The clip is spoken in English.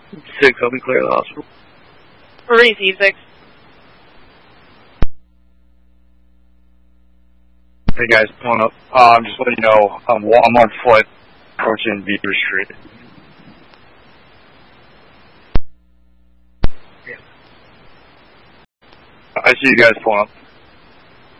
6, I'll be clear of the hospital. Maurice, E6. Hey guys, pulling up. Just letting you know, I'm on foot approaching Beaver Street. I see you guys pulling up.